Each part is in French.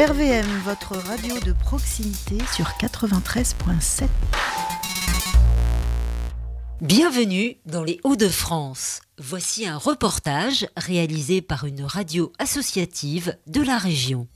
RVM, votre radio de proximité sur 93.7. Bienvenue dans les Hauts-de-France. Voici un reportage réalisé par une radio associative de la région.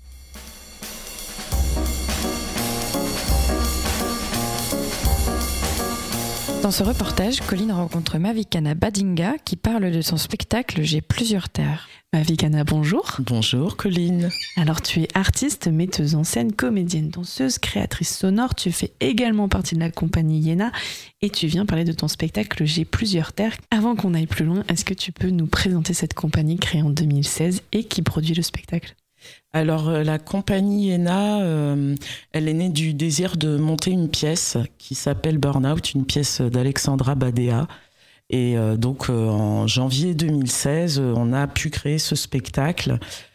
Dans ce reportage, Colline rencontre Mavikana Badinga qui parle de son spectacle « J'ai plusieurs terres ». Mavikana, bonjour. Bonjour Colline. Alors tu es artiste, metteuse en scène, comédienne, danseuse, créatrice sonore. Tu fais également partie de la compagnie Yéna et tu viens parler de ton spectacle « J'ai plusieurs terres ». Avant qu'on aille plus loin, est-ce que tu peux nous présenter cette compagnie créée en 2016 et qui produit le spectacle ? Alors la compagnie Yéna, elle est née du désir de monter une pièce qui s'appelle Burnout, une pièce d'Alexandra Badea. Et donc en janvier 2016, on a pu créer ce spectacle.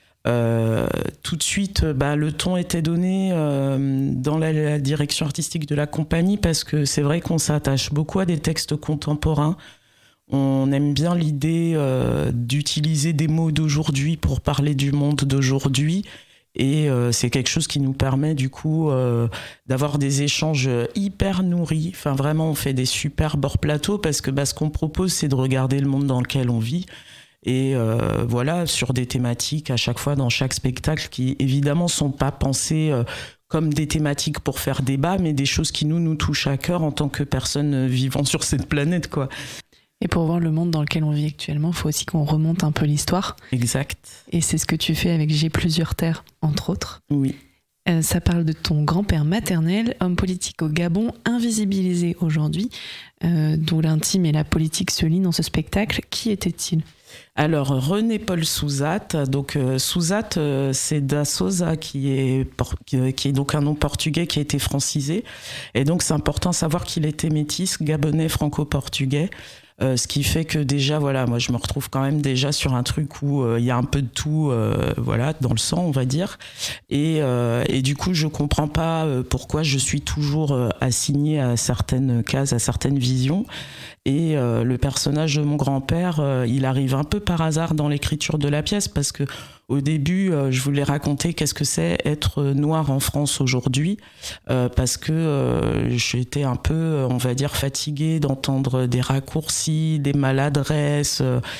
Tout de suite, le ton était donné dans la direction artistique de la compagnie parce que c'est vrai qu'on s'attache beaucoup à des textes contemporains. On aime bien l'idée d'utiliser des mots d'aujourd'hui pour parler du monde d'aujourd'hui et c'est quelque chose qui nous permet du coup d'avoir des échanges hyper nourris. Enfin vraiment on fait des super hors plateaux parce que ce qu'on propose c'est de regarder le monde dans lequel on vit et voilà sur des thématiques à chaque fois dans chaque spectacle qui évidemment sont pas pensées comme des thématiques pour faire débat mais des choses qui nous touchent à cœur en tant que personnes vivant sur cette planète quoi. Et pour voir le monde dans lequel on vit actuellement, il faut aussi qu'on remonte un peu l'histoire. Exact. Et c'est ce que tu fais avec J'ai plusieurs terres, entre autres. Oui. Ça parle de ton grand-père maternel, homme politique au Gabon, invisibilisé aujourd'hui, dont l'intime et la politique se lient dans ce spectacle. Qui était-il ? Alors René-Paul Souzat, donc Souzat c'est da Souza qui est donc un nom portugais qui a été francisé et donc c'est important de savoir qu'il était métis, gabonais, franco-portugais. Ce qui fait que déjà voilà moi je me retrouve quand même déjà sur un truc où il y a un peu de tout dans le sang on va dire et du coup je comprends pas pourquoi je suis toujours assignée à certaines cases, à certaines visions et le personnage de mon grand-père il arrive un peu par hasard dans l'écriture de la pièce parce que au début, je voulais raconter qu'est-ce que c'est être noir en France aujourd'hui, parce que j'étais un peu, on va dire, fatiguée d'entendre des raccourcis, des maladresses,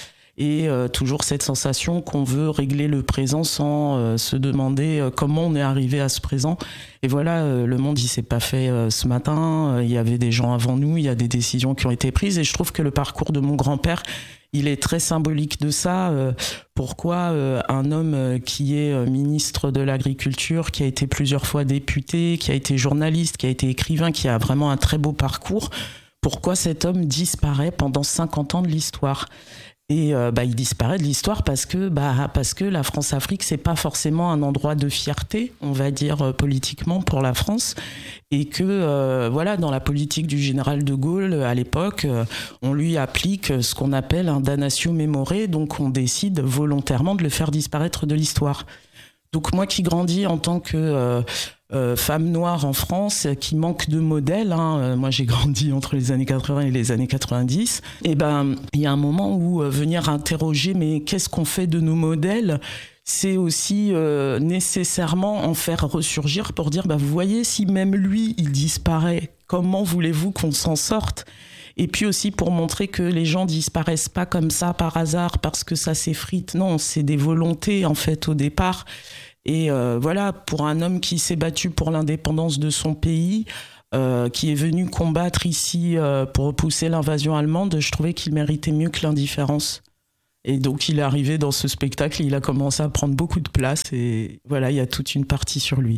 et toujours cette sensation qu'on veut régler le présent sans se demander comment on est arrivé à ce présent. Et voilà, le monde il s'est pas fait ce matin. Il y avait des gens avant nous, il y a des décisions qui ont été prises, et je trouve que le parcours de mon grand-père il est très symbolique de ça. Pourquoi un homme qui est ministre de l'Agriculture, qui a été plusieurs fois député, qui a été journaliste, qui a été écrivain, qui a vraiment un très beau parcours, pourquoi cet homme disparaît pendant 50 ans de l'histoire ? Et il disparaît de l'histoire parce que la France-Afrique c'est pas forcément un endroit de fierté, on va dire politiquement pour la France, et que dans la politique du général de Gaulle à l'époque, on lui applique ce qu'on appelle un damnatio memoriae, donc on décide volontairement de le faire disparaître de l'histoire. Donc moi qui grandis en tant que femme noire en France, qui manque de modèles, moi j'ai grandi entre les années 80 et les années 90, et il y a un moment où venir interroger mais qu'est-ce qu'on fait de nos modèles, c'est aussi nécessairement en faire ressurgir pour dire vous voyez si même lui il disparaît, comment voulez-vous qu'on s'en sorte ? Et puis aussi pour montrer que les gens disparaissent pas comme ça par hasard parce que ça s'effrite, non, c'est des volontés en fait au départ. Et pour un homme qui s'est battu pour l'indépendance de son pays, qui est venu combattre ici pour repousser l'invasion allemande, je trouvais qu'il méritait mieux que l'indifférence. Et donc il est arrivé dans ce spectacle, il a commencé à prendre beaucoup de place et voilà, il y a toute une partie sur lui.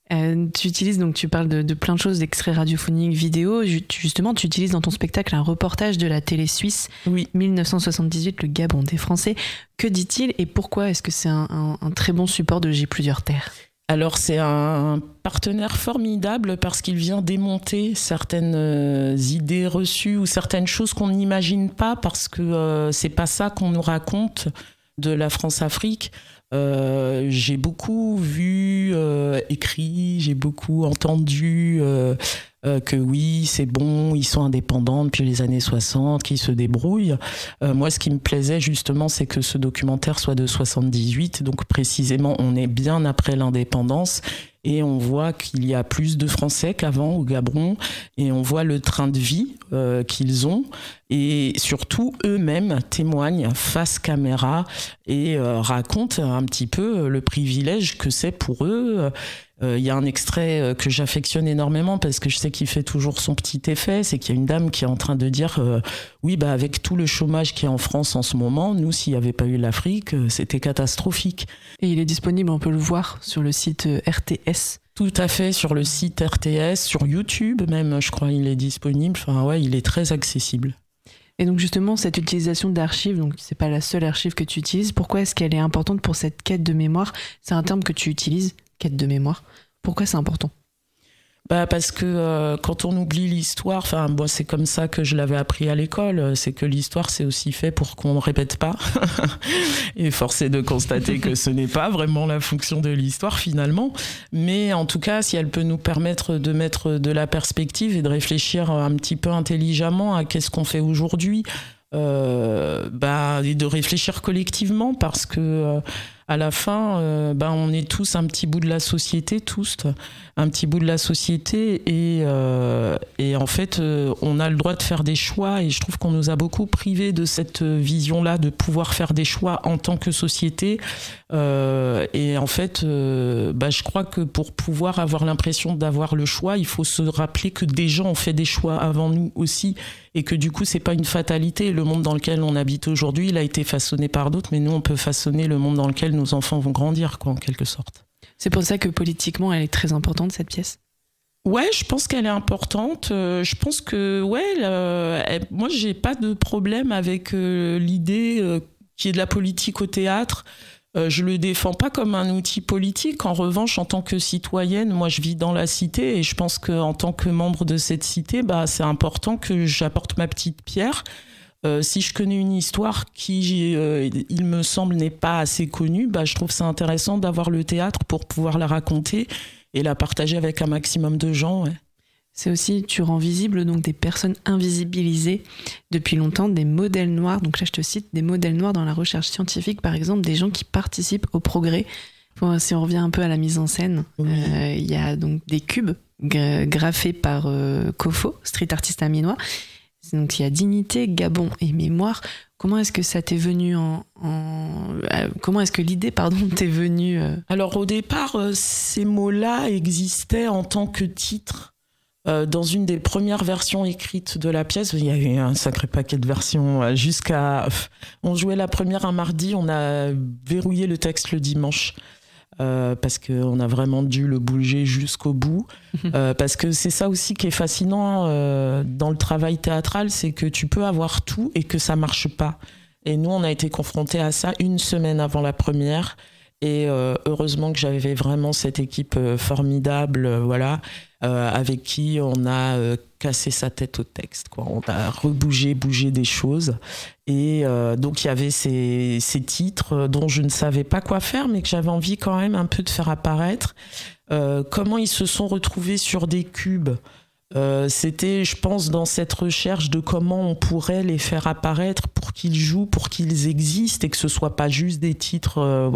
Tu parles de plein de choses, d'extraits radiophoniques, vidéos. Justement, tu utilises dans ton spectacle un reportage de la télé suisse, oui. 1978, le Gabon des Français. Que dit-il et pourquoi est-ce que c'est un très bon support de J'ai plusieurs terres ? Alors c'est un partenaire formidable parce qu'il vient démonter certaines idées reçues ou certaines choses qu'on n'imagine pas parce que c'est pas ça qu'on nous raconte de la France-Afrique. J'ai beaucoup vu, écrit, j'ai beaucoup entendu que oui, c'est bon, ils sont indépendants depuis les années 60, qu'ils se débrouillent. Moi, ce qui me plaisait justement, c'est que ce documentaire soit de 78, donc précisément, on est bien après l'indépendance. Et on voit qu'il y a plus de Français qu'avant au Gabon, et on voit le train de vie qu'ils ont, et surtout eux-mêmes témoignent face caméra et racontent un petit peu le privilège que c'est pour eux. Il y a un extrait que j'affectionne énormément parce que je sais qu'il fait toujours son petit effet, c'est qu'il y a une dame qui est en train de dire oui, bah avec tout le chômage qu'il y a en France en ce moment, nous, s'il n'y avait pas eu l'Afrique, c'était catastrophique. Et il est disponible, on peut le voir sur le site RTS. Tout à fait, sur le site RTS, sur YouTube même, je crois, il est disponible. Enfin ouais, il est très accessible. Et donc justement, cette utilisation d'archives, donc c'est pas la seule archive que tu utilises, pourquoi est-ce qu'elle est importante pour cette quête de mémoire ? C'est un terme que tu utilises, quête de mémoire. Pourquoi c'est important ? Parce que quand on oublie l'histoire, enfin moi c'est comme ça que je l'avais appris à l'école, c'est que l'histoire c'est aussi fait pour qu'on ne répète pas. Et force est de constater que ce n'est pas vraiment la fonction de l'histoire finalement. Mais en tout cas, si elle peut nous permettre de mettre de la perspective et de réfléchir un petit peu intelligemment à qu'est-ce qu'on fait aujourd'hui, et de réfléchir collectivement, parce que à la fin, on est tous un petit bout de la société, et en fait, on a le droit de faire des choix, et je trouve qu'on nous a beaucoup privés de cette vision-là, de pouvoir faire des choix en tant que société. Et en fait, je crois que pour pouvoir avoir l'impression d'avoir le choix, il faut se rappeler que des gens ont fait des choix avant nous aussi, et que du coup, c'est pas une fatalité. Le monde dans lequel on habite aujourd'hui, il a été façonné par d'autres, mais nous, on peut façonner le monde dans lequel nos enfants vont grandir, quoi, en quelque sorte. C'est pour ça que politiquement, elle est très importante, cette pièce ? Ouais, je pense qu'elle est importante. Je pense que, moi, j'ai pas de problème avec l'idée qu'il y ait de la politique au théâtre. Je le défends pas comme un outil politique. En revanche, en tant que citoyenne, moi, je vis dans la cité, et je pense qu'en tant que membre de cette cité, c'est important que j'apporte ma petite pierre. Si je connais une histoire qui, il me semble, n'est pas assez connue, je trouve ça intéressant d'avoir le théâtre pour pouvoir la raconter et la partager avec un maximum de gens. Ouais. C'est aussi, tu rends visible donc des personnes invisibilisées depuis longtemps, des modèles noirs. Donc là, je te cite des modèles noirs dans la recherche scientifique, par exemple, des gens qui participent au progrès. Si on revient un peu à la mise en scène, il y a donc des cubes graffés par Kofo, street artiste aminois. Donc il y a dignité, Gabon et mémoire. Comment est-ce que ça t'est venu comment est-ce que l'idée, t'est venue Alors au départ, ces mots-là existaient en tant que titre. Dans une des premières versions écrites de la pièce, il y a eu un sacré paquet de versions on jouait la première un mardi, on a verrouillé le texte le dimanche. Parce qu'on a vraiment dû le bouger jusqu'au bout. Parce que c'est ça aussi qui est fascinant dans le travail théâtral, c'est que tu peux avoir tout et que ça marche pas. Et nous, on a été confrontés à ça une semaine avant la première. Et heureusement que j'avais vraiment cette équipe formidable, avec qui on a cassé sa tête au texte, quoi. On a bougé des choses. Et donc il y avait ces titres dont je ne savais pas quoi faire, mais que j'avais envie quand même un peu de faire apparaître. Comment ils se sont retrouvés sur des cubes. C'était, je pense, dans cette recherche de comment on pourrait les faire apparaître pour qu'ils jouent, pour qu'ils existent, et que ce soit pas juste des titres,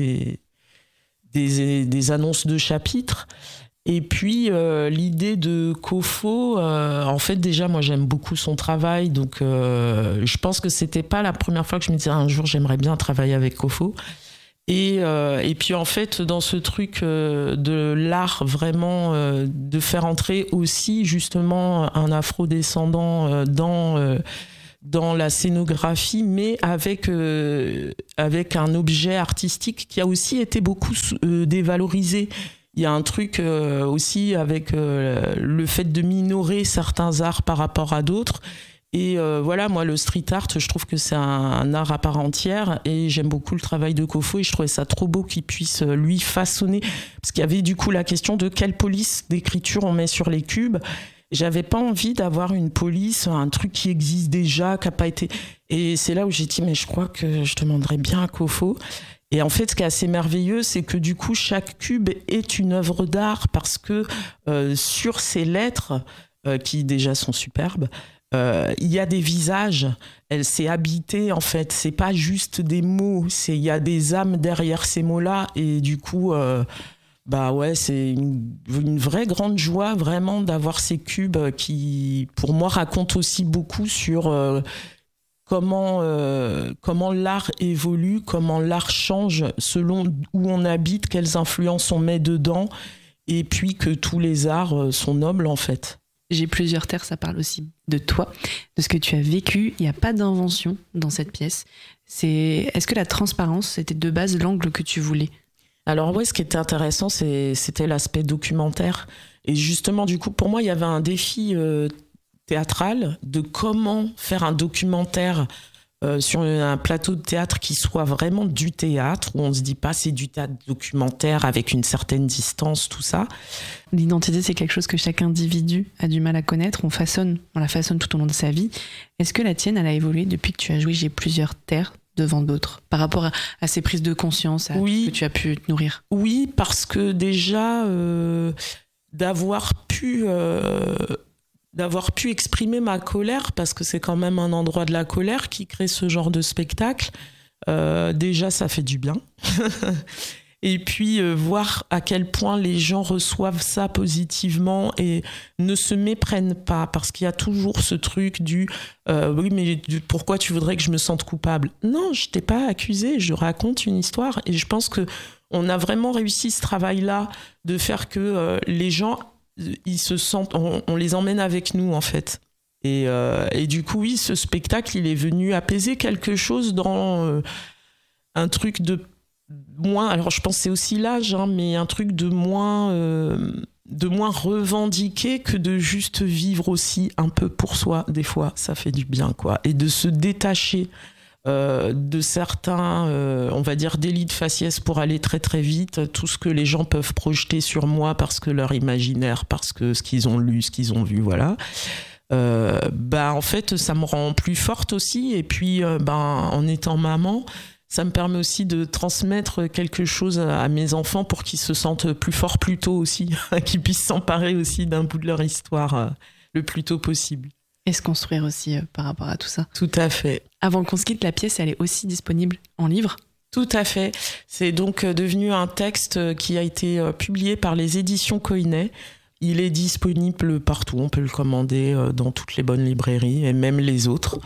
des annonces de chapitres. Et puis l'idée de Kofo, en fait déjà moi j'aime beaucoup son travail, donc je pense que c'était pas la première fois que je me disais un jour j'aimerais bien travailler avec Kofo. Et puis en fait dans ce truc de l'art vraiment de faire entrer aussi justement un afro-descendant dans la scénographie, mais avec un objet artistique qui a aussi été beaucoup dévalorisé. Il y a un truc aussi avec le fait de minorer certains arts par rapport à d'autres. Et moi, le street art, je trouve que c'est un art à part entière, et j'aime beaucoup le travail de Kofo, et je trouvais ça trop beau qu'il puisse lui façonner, parce qu'il y avait du coup la question de quelle police d'écriture on met sur les cubes. J'avais pas envie d'avoir une police, un truc qui existe déjà, qui a pas été... Et c'est là où j'ai dit, mais je crois que je demanderais bien à Kofo. Et en fait, ce qui est assez merveilleux, c'est que du coup, chaque cube est une œuvre d'art parce que sur ces lettres, qui déjà sont superbes, il y a des visages. Elle s'est habitée, en fait. C'est pas juste des mots, il y a des âmes derrière ces mots-là. Et du coup, c'est une vraie grande joie, vraiment, d'avoir ces cubes qui, pour moi, racontent aussi beaucoup sur comment l'art évolue, comment l'art change selon où on habite, quelles influences on met dedans, et puis que tous les arts sont nobles, en fait. J'ai plusieurs terres, ça parle aussi de toi, de ce que tu as vécu. Il n'y a pas d'invention dans cette pièce. Est-ce que la transparence, c'était de base l'angle que tu voulais ? Alors ouais, ce qui était intéressant, c'était l'aspect documentaire. Et justement, du coup, pour moi, il y avait un défi théâtral de comment faire un documentaire sur un plateau de théâtre qui soit vraiment du théâtre, où on ne se dit pas c'est du théâtre documentaire avec une certaine distance, tout ça. L'identité, c'est quelque chose que chaque individu a du mal à connaître. On la façonne tout au long de sa vie. Est-ce que la tienne, elle a évolué depuis que tu as joué J'ai plusieurs terres devant d'autres, par rapport à ces prises de conscience, à ce que tu as pu te nourrir? Oui, parce que déjà, d'avoir pu exprimer ma colère, parce que c'est quand même un endroit de la colère qui crée ce genre de spectacle, déjà ça fait du bien. Et puis voir à quel point les gens reçoivent ça positivement et ne se méprennent pas, parce qu'il y a toujours ce truc du oui, mais pourquoi tu voudrais que je me sente coupable ? Non, je t'ai pas accusé, je raconte une histoire. Et je pense que on a vraiment réussi ce travail-là de faire que les gens, ils se sentent, on les emmène avec nous, en fait. Et du coup, oui, ce spectacle, il est venu apaiser quelque chose dans un truc de moins, alors je pense que c'est aussi l'âge, mais un truc de moins revendiqué que de juste vivre aussi un peu pour soi. Des fois, ça fait du bien, quoi. Et de se détacher de certains, on va dire, délits de faciès pour aller très très vite, tout ce que les gens peuvent projeter sur moi parce que leur imaginaire, parce que ce qu'ils ont lu, ce qu'ils ont vu, voilà. En fait, ça me rend plus forte aussi. Et puis, en étant maman, ça me permet aussi de transmettre quelque chose à mes enfants pour qu'ils se sentent plus forts plus tôt aussi, qu'ils puissent s'emparer aussi d'un bout de leur histoire le plus tôt possible. Et se construire aussi par rapport à tout ça. Tout à fait. Avant qu'on se quitte, la pièce, elle est aussi disponible en livre ? Tout à fait. C'est donc devenu un texte qui a été publié par les éditions Coinet. Il est disponible partout, on peut le commander dans toutes les bonnes librairies et même les autres.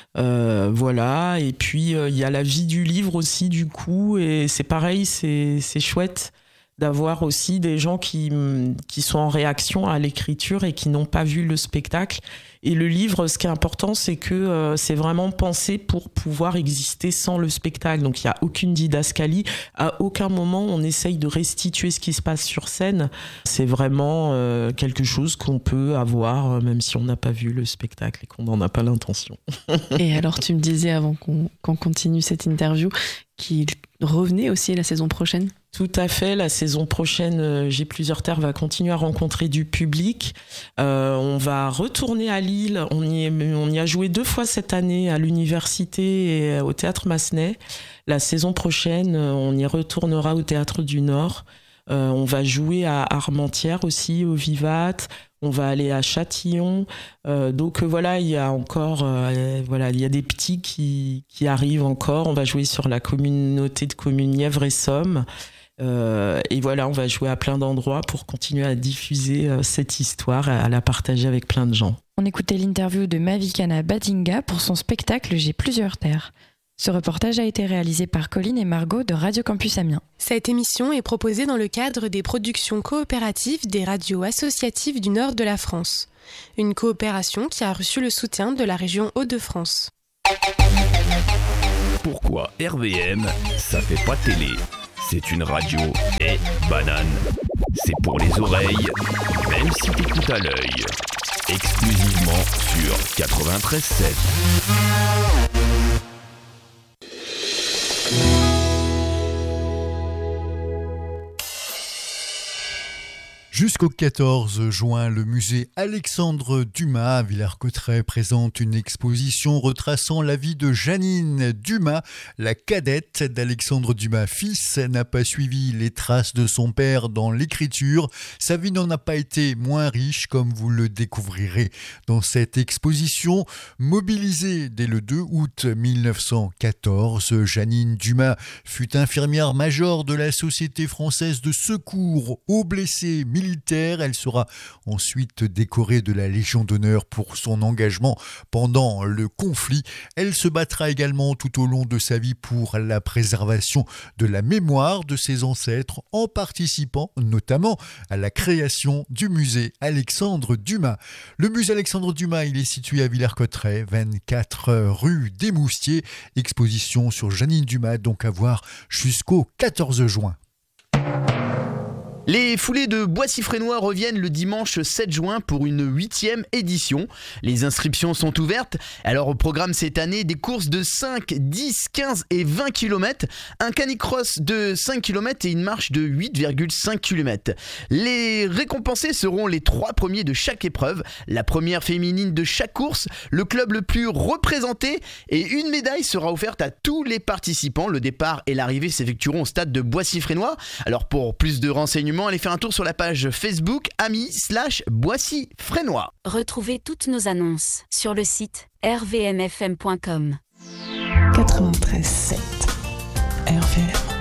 Voilà, et puis il y a la vie du livre aussi du coup, et c'est pareil, c'est chouette d'avoir aussi des gens qui sont en réaction à l'écriture et qui n'ont pas vu le spectacle. Et le livre, ce qui est important, c'est que c'est vraiment pensé pour pouvoir exister sans le spectacle. Donc il n'y a aucune didascalie. À aucun moment, on essaye de restituer ce qui se passe sur scène. C'est vraiment quelque chose qu'on peut avoir, même si on n'a pas vu le spectacle et qu'on n'en a pas l'intention. Et alors, tu me disais, avant qu'on continue cette interview, qu'il revenait aussi la saison prochaine ? Tout à fait, la saison prochaine, J'ai plusieurs terres va continuer à rencontrer du public. On va retourner à Lille, on y a joué 2 fois cette année à l'université et au Théâtre Massenet. La saison prochaine, on y retournera au Théâtre du Nord. On va jouer à Armentières aussi, au Vivat. On va aller à Châtillon. Donc voilà, il y a encore, il y a des petits qui arrivent encore. On va jouer sur la communauté de communes Nièvre et Somme. Et voilà, on va jouer à plein d'endroits pour continuer à diffuser cette histoire, à la partager avec plein de gens. On écoutait l'interview de Mavikana Badinga pour son spectacle J'ai plusieurs terres. Ce reportage a été réalisé par Colline et Margot de Radio Campus Amiens. Cette émission est proposée dans le cadre des productions coopératives des radios associatives du nord de la France. Une coopération qui a reçu le soutien de la région Hauts-de-France. Pourquoi RVM, ça fait pas télé ? C'est une radio et banane. C'est pour les oreilles, même si t'écoutes à l'œil. Exclusivement sur 93.7. Jusqu'au 14 juin, le musée Alexandre Dumas à Villers-Cotterêts présente une exposition retraçant la vie de Jeannine Dumas. La cadette d'Alexandre Dumas fils n'a pas suivi les traces de son père dans l'écriture. Sa vie n'en a pas été moins riche, comme vous le découvrirez dans cette exposition. Mobilisée dès le 2 août 1914, Jeannine Dumas fut infirmière majeure de la Société française de secours aux blessés militaires. Elle sera ensuite décorée de la Légion d'honneur pour son engagement pendant le conflit. Elle se battra également tout au long de sa vie pour la préservation de la mémoire de ses ancêtres en participant notamment à la création du musée Alexandre Dumas. Le musée Alexandre Dumas, il est situé à Villers-Cotterêts, 24 rue des Moustiers. Exposition sur Jeannine Dumas, donc à voir jusqu'au 14 juin. Les foulées de Boissy-Fresnois reviennent le dimanche 7 juin pour une 8e édition. Les inscriptions sont ouvertes. Alors au programme cette année, des courses de 5, 10, 15 et 20 km, un canicross de 5 km et une marche de 8,5 km. Les récompensés seront les 3 premiers de chaque épreuve, la première féminine de chaque course, le club le plus représenté et une médaille sera offerte à tous les participants. Le départ et l'arrivée s'effectueront au stade de Boissy-Fresnois. Alors pour plus de renseignements, allez faire un tour sur la page Facebook amis/Boissy-Fresnois. Retrouvez toutes nos annonces sur le site rvmfm.com. 93.7 RVM.